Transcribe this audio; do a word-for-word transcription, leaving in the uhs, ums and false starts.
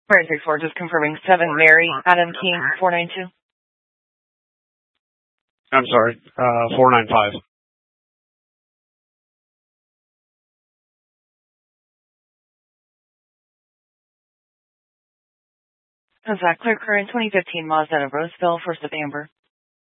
Mary six four, just confirming seven Mary Adam King four nine two. I'm sorry, uh, four nine five. Zach Clear Current twenty fifteen Mazda of Roseville, first of Amber.